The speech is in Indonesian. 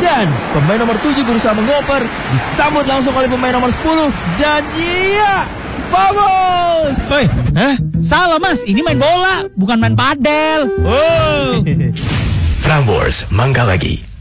Dan pemain nomor 7 berusaha mengoper, disambut langsung oleh pemain nomor 10. Dan iya, vamos! Woi, salah mas, ini main bola, bukan main padel. Oh. Prambors, Mangga Lagi.